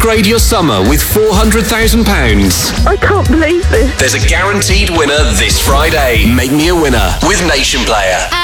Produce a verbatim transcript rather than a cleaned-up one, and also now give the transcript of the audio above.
upgrade your summer with four hundred thousand pounds. I can't believe this. There's a guaranteed winner this Friday. Make me a winner with Nation Player.